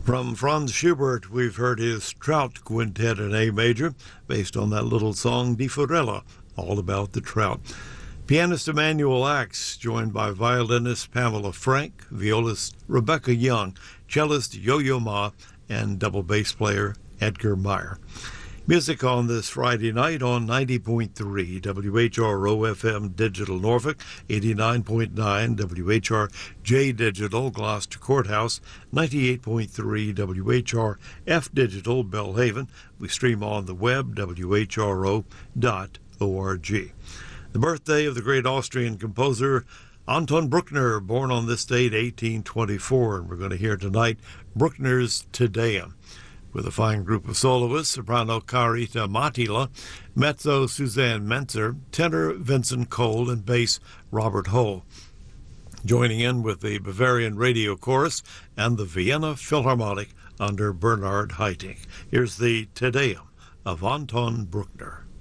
From Franz Schubert, we've heard his Trout Quintet in A major, based on that little song, Die Forelle, all about the trout. Pianist Emanuel Axe, joined by violinist Pamela Frank, violist Rebecca Young, cellist Yo-Yo Ma, and double bass player Edgar Meyer. Music on this Friday night on 90.3 WHRO-FM Digital Norfolk, 89.9 WHRJ Digital Gloucester Courthouse, 98.3 WHRF Digital Belhaven. We stream on the web, whro.org. The birthday of the great Austrian composer Anton Bruckner, born on this date, 1824, and we're going to hear tonight Bruckner's Te Deum, with a fine group of soloists: soprano Carita Matila, mezzo Suzanne Menzer, tenor Vincent Cole, and bass Robert Hull. Joining in with the Bavarian Radio Chorus and the Vienna Philharmonic under Bernard Haitink. Here's the Te Deum of Anton Bruckner.